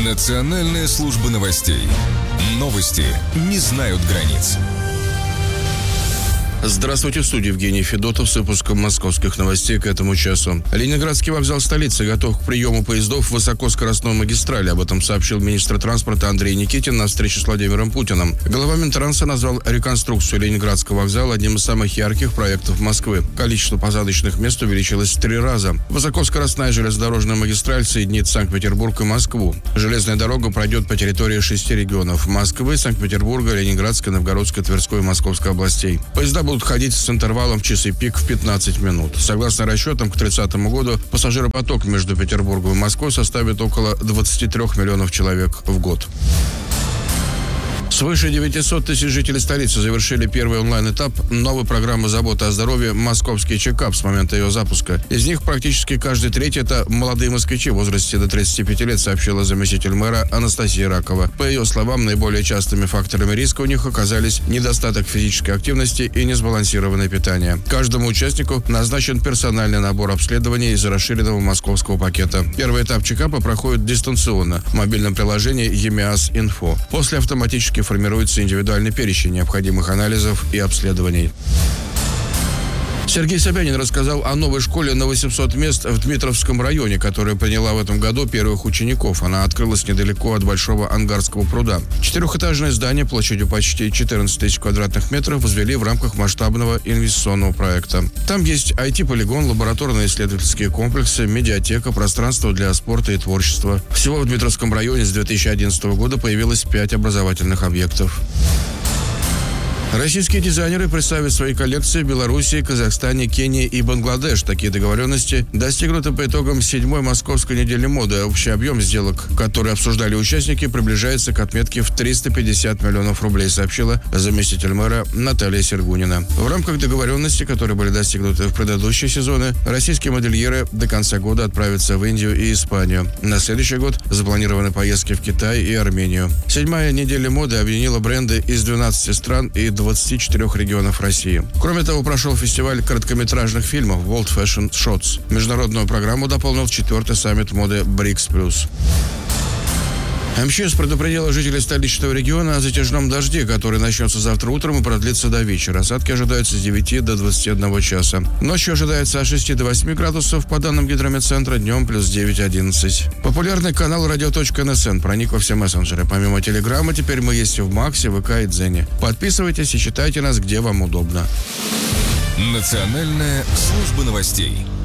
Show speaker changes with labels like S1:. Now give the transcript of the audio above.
S1: Национальная служба новостей. Новости не знают границ.
S2: Здравствуйте, в студии Евгений Федотов с выпуском московских новостей к этому часу. Ленинградский вокзал столицы готов к приему поездов высокоскоростной магистрали. Об этом сообщил министр транспорта Андрей Никитин на встрече с Владимиром Путиным. Глава Минтранса назвал реконструкцию Ленинградского вокзала одним из самых ярких проектов Москвы. Количество посадочных мест увеличилось в 3 раза. Высокоскоростная железнодорожная магистраль соединит Санкт-Петербург и Москву. Железная дорога пройдет по территории 6 регионов: Москвы, Санкт-Петербурга, Ленинградской, Новгородской, Тверской и Московской областей. Поезда будут ходить с интервалом в часы пик в 15 минут. Согласно расчетам, к 30 году пассажиропоток между Петербургом и Москвой составит около 23 миллионов человек в год. Свыше 900 тысяч жителей столицы завершили первый онлайн-этап новой программы заботы о здоровье «Московский чекап» с момента ее запуска. Из них практически каждый третий – это молодые москвичи в возрасте до 35 лет, сообщила заместитель мэра Анастасия Ракова. По ее словам, наиболее частыми факторами риска у них оказались недостаток физической активности и несбалансированное питание. Каждому участнику назначен персональный набор обследований из расширенного московского пакета. Первый этап чекапа проходит дистанционно в мобильном приложении ЕМИАС-Инфо. После автоматически формируется индивидуальный перечень необходимых анализов и обследований. Сергей Собянин рассказал о новой школе на 800 мест в Дмитровском районе, которая приняла в этом году первых учеников. Она открылась недалеко от Большого Ангарского пруда. 4-этажное здание площадью почти 14 тысяч квадратных метров возвели в рамках масштабного инвестиционного проекта. Там есть IT-полигон, лабораторные исследовательские комплексы, медиатека, пространство для спорта и творчества. Всего в Дмитровском районе с 2011 года появилось 5 образовательных объектов. Российские дизайнеры представят свои коллекции в Беларуси, Казахстане, Кении и Бангладеш. Такие договоренности достигнуты по итогам 7-й московской недели моды. Общий объем сделок, которые обсуждали участники, приближается к отметке в 350 миллионов рублей, сообщила заместитель мэра Наталья Сергунина. В рамках договоренностей, которые были достигнуты в предыдущие сезоны, российские модельеры до конца года отправятся в Индию и Испанию. На следующий год запланированы поездки в Китай и Армению. 7-я неделя моды объединила бренды из 12 стран и 24 регионов России. Кроме того, прошел фестиваль короткометражных фильмов World Fashion Shots. Международную программу дополнил 4-й саммит моды БРИКС+. МЧС предупредила жителей столичного региона о затяжном дожде, который начнется завтра утром и продлится до вечера. Осадки ожидаются с 9 до 21 часа. Ночью ожидается от 6 до 8 градусов, по данным гидрометцентра, днем плюс 9-11. Популярный канал radio.nsn проник во все мессенджеры. Помимо Телеграма, теперь мы есть и в Максе, ВК и Дзене. Подписывайтесь и читайте нас, где вам удобно.
S1: Национальная служба новостей.